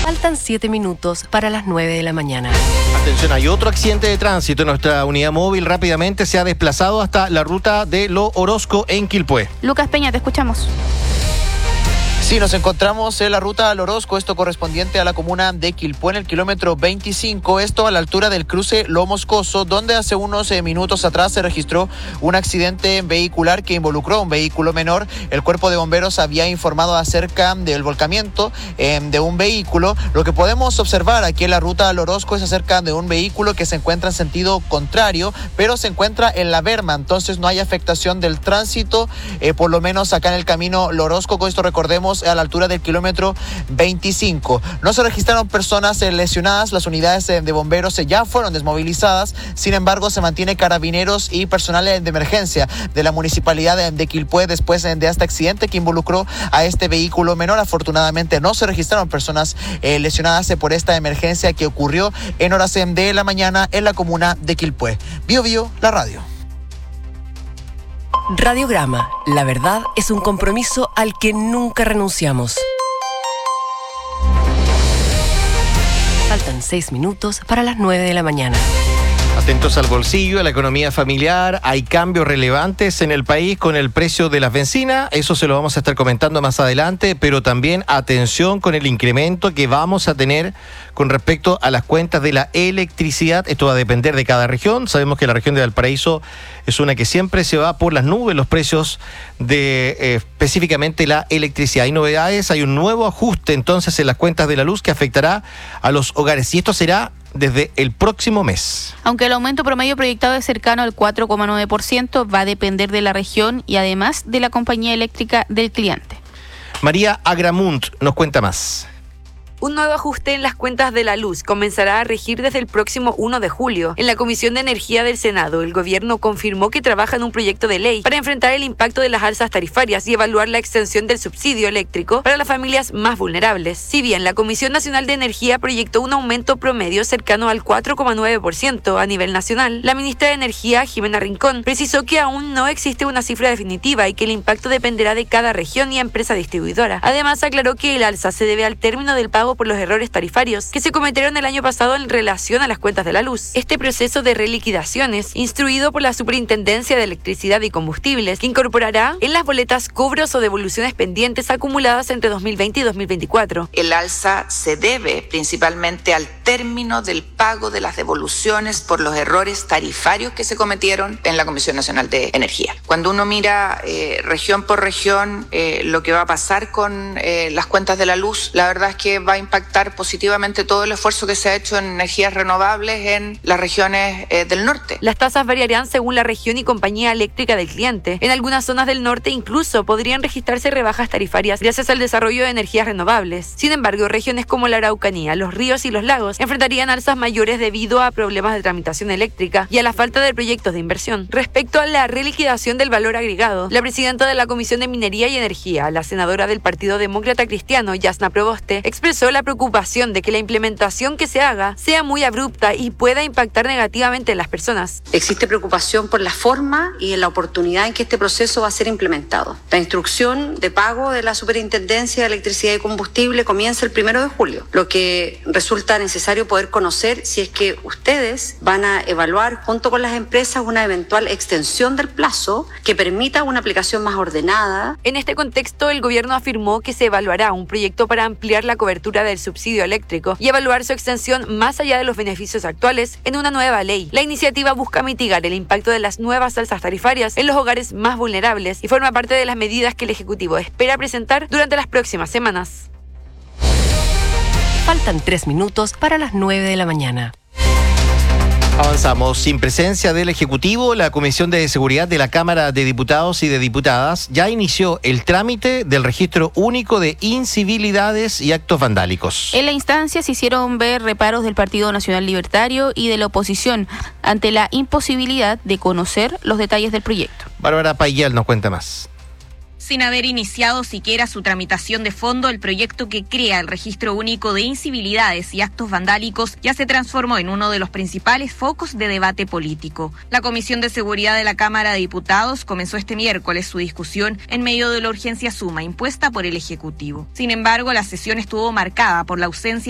Faltan 7 minutos para las 9 de la mañana. Atención, hay otro accidente de tránsito. Nuestra unidad móvil rápidamente se ha desplazado hasta la ruta de Lo Orozco en Quilpué. Lucas Peña, te escuchamos. Sí, nos encontramos en la ruta al Orozco, esto correspondiente a la comuna de Quilpué, en el kilómetro 25, esto a la altura del cruce Lo Moscoso, donde hace unos minutos atrás se registró un accidente vehicular que involucró a un vehículo menor. El cuerpo de bomberos había informado acerca del volcamiento de un vehículo. Lo que podemos observar aquí en la ruta al Orozco es acerca de un vehículo que se encuentra en sentido contrario, pero se encuentra en la berma, entonces no hay afectación del tránsito, por lo menos acá en el camino Lo Orozco. Con esto recordemos, a la altura del kilómetro 25. No se registraron personas lesionadas, las unidades de bomberos ya fueron desmovilizadas, sin embargo se mantiene carabineros y personal de emergencia de la municipalidad de Quilpué después de este accidente que involucró a este vehículo menor. Afortunadamente no se registraron personas lesionadas por esta emergencia que ocurrió en horas de la mañana en la comuna de Quilpué. Bio Bio, la radio. Radiograma, la verdad es un compromiso al que nunca renunciamos. Faltan 6 minutos para las 9 de la mañana. Atentos al bolsillo, a la economía familiar. Hay cambios relevantes en el país con el precio de las bencinas. Eso se lo vamos a estar comentando más adelante, pero también atención con el incremento que vamos a tener con respecto a las cuentas de la electricidad. Esto va a depender de cada región. Sabemos que la región de Valparaíso es una que siempre se va por las nubes los precios de específicamente la electricidad. Hay novedades, hay un nuevo ajuste entonces en las cuentas de la luz que afectará a los hogares y esto será desde el próximo mes. Aunque el aumento promedio proyectado es cercano al 4,9%, va a depender de la región y además de la compañía eléctrica del cliente. María Agramunt nos cuenta más. Un nuevo ajuste en las cuentas de la luz comenzará a regir desde el próximo 1 de julio. En la Comisión de Energía del Senado, el gobierno confirmó que trabaja en un proyecto de ley para enfrentar el impacto de las alzas tarifarias y evaluar la extensión del subsidio eléctrico para las familias más vulnerables. Si bien la Comisión Nacional de Energía proyectó un aumento promedio cercano al 4,9% a nivel nacional, la ministra de Energía, Jimena Rincón, precisó que aún no existe una cifra definitiva y que el impacto dependerá de cada región y empresa distribuidora. Además, aclaró que el alza se debe al término del pago por los errores tarifarios que se cometieron el año pasado en relación a las cuentas de la luz. Este proceso de reliquidaciones, instruido por la Superintendencia de Electricidad y Combustibles, que incorporará en las boletas cobros o devoluciones pendientes acumuladas entre 2020 y 2024. El alza se debe principalmente al término del pago de las devoluciones por los errores tarifarios que se cometieron en la Comisión Nacional de Energía. Cuando uno mira región por región lo que va a pasar con las cuentas de la luz, la verdad es que va a impactar positivamente todo el esfuerzo que se ha hecho en energías renovables en las regiones del norte. Las tasas variarán según la región y compañía eléctrica del cliente. En algunas zonas del norte incluso podrían registrarse rebajas tarifarias gracias al desarrollo de energías renovables. Sin embargo, regiones como la Araucanía, los ríos y los lagos enfrentarían alzas mayores debido a problemas de tramitación eléctrica y a la falta de proyectos de inversión. Respecto a la reliquidación del valor agregado, la presidenta de la Comisión de Minería y Energía, la senadora del Partido Demócrata Cristiano, Yasna Proboste, expresó la preocupación de que la implementación que se haga sea muy abrupta y pueda impactar negativamente en las personas. Existe preocupación por la forma y en la oportunidad en que este proceso va a ser implementado. La instrucción de pago de la Superintendencia de Electricidad y Combustible comienza el 1 de julio, lo que resulta necesario poder conocer si es que ustedes van a evaluar junto con las empresas una eventual extensión del plazo que permita una aplicación más ordenada. En este contexto, el gobierno afirmó que se evaluará un proyecto para ampliar la cobertura del subsidio eléctrico y evaluar su extensión más allá de los beneficios actuales en una nueva ley. La iniciativa busca mitigar el impacto de las nuevas alzas tarifarias en los hogares más vulnerables y forma parte de las medidas que el Ejecutivo espera presentar durante las próximas semanas. Faltan 3 minutos para las 9 de la mañana. Avanzamos. Sin presencia del Ejecutivo, la Comisión de Seguridad de la Cámara de Diputados y de Diputadas ya inició el trámite del registro único de incivilidades y actos vandálicos. En la instancia se hicieron ver reparos del Partido Nacional Libertario y de la oposición ante la imposibilidad de conocer los detalles del proyecto. Bárbara Payal nos cuenta más. Sin haber iniciado siquiera su tramitación de fondo, el proyecto que crea el registro único de incivilidades y actos vandálicos ya se transformó en uno de los principales focos de debate político. La Comisión de Seguridad de la Cámara de Diputados comenzó este miércoles su discusión en medio de la urgencia suma impuesta por el Ejecutivo. Sin embargo, la sesión estuvo marcada por la ausencia